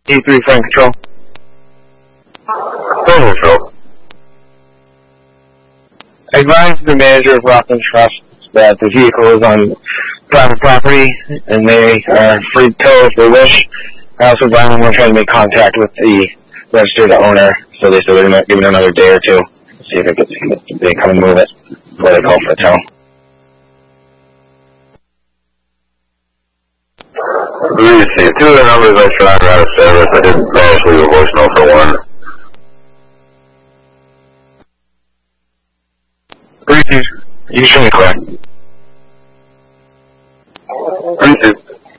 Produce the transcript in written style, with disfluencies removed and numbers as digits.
E3 Flight Control. Flight Control. Advise the manager of Rockland Trust that the vehicle is on private property and they are free to tow if they wish. I also advise them we're trying to make contact with the registered owner, so they said they're going to give it another day or two to see if they come and move it before they call for a tow. We received 2 of the numbers I tried out of service. I didn't manage to leave a voicemail for one. Receive. You should be clear. Receive.